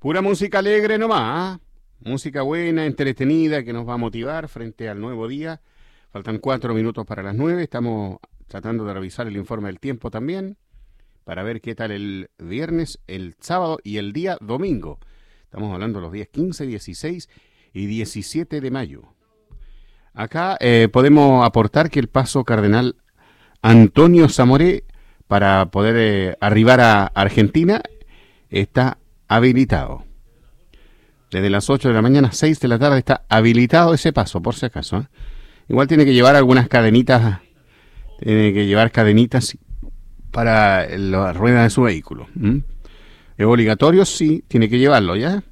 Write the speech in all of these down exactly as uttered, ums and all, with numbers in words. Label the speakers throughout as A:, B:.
A: Pura música alegre nomás, ¿eh? Música buena, entretenida, que nos va a motivar frente al nuevo día. Faltan cuatro minutos para las nueve. Estamos tratando de revisar el informe del tiempo también, para ver qué tal el viernes, el sábado y el día domingo. Estamos hablando de los días quince, dieciséis y diecisiete de mayo. Acá eh, podemos aportar que el paso cardenal Antonio Zamoré para poder eh, arribar a Argentina está habilitado. Desde las ocho de la mañana a seis de la tarde está habilitado ese paso, por si acaso, ¿eh? Igual tiene que llevar algunas cadenitas, tiene que llevar cadenitas para la rueda de su vehículo. ¿Mm? ¿Es obligatorio? Sí, tiene que llevarlo, ¿ya?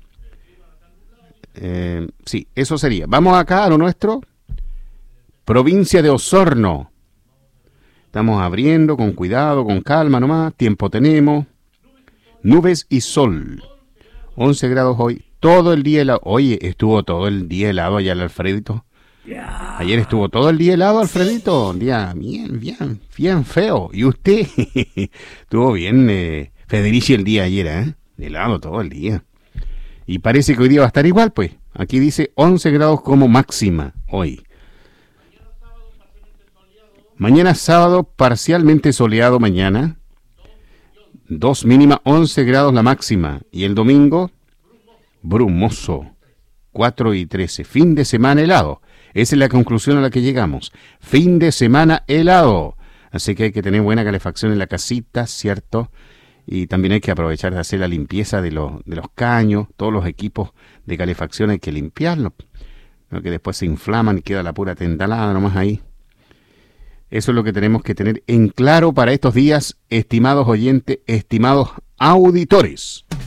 A: Eh, sí, eso sería. Vamos acá a lo nuestro. Provincia de Osorno. Estamos abriendo con cuidado, con calma nomás. Tiempo tenemos. Nubes y sol. once grados hoy. Todo el día helado. Oye, estuvo todo el día helado allá el Alfredito. Ayer estuvo todo el día helado, Alfredito. Un día bien, bien, bien feo. Y usted estuvo bien, eh, Federici, el día ayer, ¿eh? Helado todo el día. Y parece que hoy día va a estar igual, pues. Aquí dice once grados como máxima hoy. Mañana sábado, parcialmente soleado mañana. dos mínima, once grados la máxima. Y el domingo, brumoso, cuatro y trece. Fin de semana helado. Esa es la conclusión a la que llegamos. Fin de semana helado. Así que hay que tener buena calefacción en la casita, ¿cierto? Y también hay que aprovechar de hacer la limpieza de los, de los caños. Todos los equipos de calefacción hay que limpiarlos, ¿no? Que después se inflaman y queda la pura tendalada nomás ahí. Eso es lo que tenemos que tener en claro para estos días, estimados oyentes, estimados auditores.